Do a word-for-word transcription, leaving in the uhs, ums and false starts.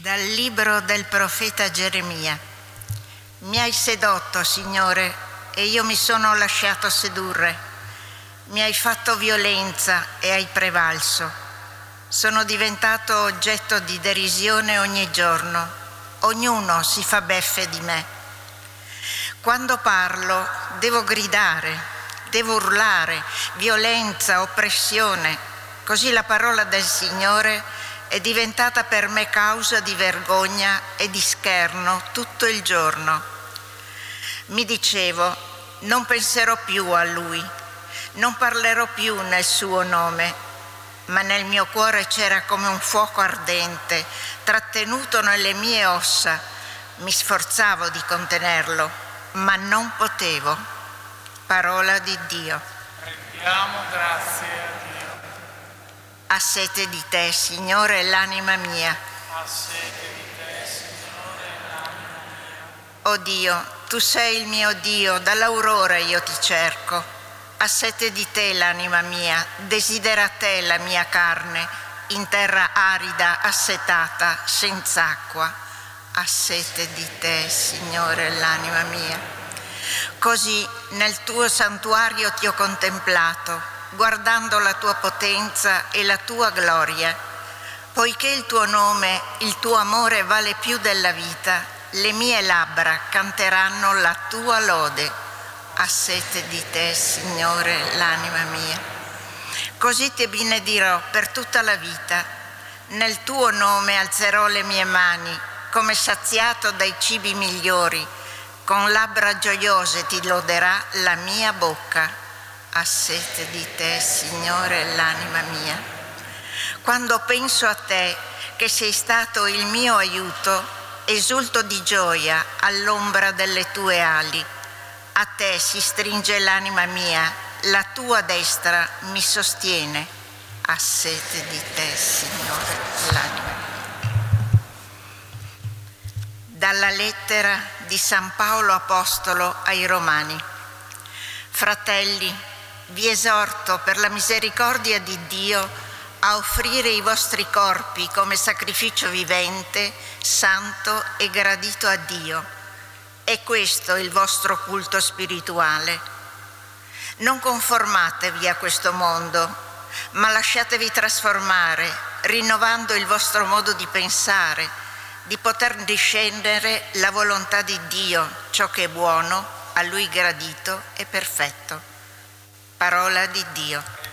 Dal libro del profeta Geremia. Mi hai sedotto, Signore, e io mi sono lasciato sedurre. Mi hai fatto violenza e hai prevalso. Sono diventato oggetto di derisione ogni giorno. Ognuno si fa beffe di me. Quando parlo devo gridare, devo urlare, violenza, oppressione. Così la parola del Signore è diventata per me causa di vergogna e di scherno tutto il giorno. Mi dicevo, non penserò più a Lui, non parlerò più nel suo nome, ma nel mio cuore c'era come un fuoco ardente, trattenuto nelle mie ossa. Mi sforzavo di contenerlo, ma non potevo. Parola di Dio. Rendiamo grazie a Dio. Ha sete di te, Signore, l'anima mia. Ha sete di te, Signore, l'anima mia. O Dio, tu sei il mio Dio, dall'aurora io ti cerco. Ha sete di te l'anima mia, desidera te la mia carne, in terra arida, assetata, senza acqua. Ha sete di te, Signore, l'anima mia. Così nel tuo santuario ti ho contemplato, guardando la tua potenza e la tua gloria. Poiché il tuo nome, il tuo amore vale più della vita, le mie labbra canteranno la tua lode. Ha sete di te, Signore, l'anima mia. Così ti benedirò per tutta la vita. Nel tuo nome alzerò le mie mani, come saziato dai cibi migliori. Con labbra gioiose ti loderà la mia bocca. Ha sete di te, Signore, l'anima mia. Quando penso a te, che sei stato il mio aiuto, esulto di gioia all'ombra delle tue ali. A te si stringe l'anima mia, la tua destra mi sostiene. Ha sete di te, Signore, l'anima mia. Dalla lettera di San Paolo Apostolo ai Romani. Fratelli, vi esorto per la misericordia di Dio a offrire i vostri corpi come sacrificio vivente, santo e gradito a Dio. È questo il vostro culto spirituale. Non conformatevi a questo mondo, ma lasciatevi trasformare, rinnovando il vostro modo di pensare, di poter discernere la volontà di Dio, ciò che è buono, a Lui gradito e perfetto. Parola di Dio.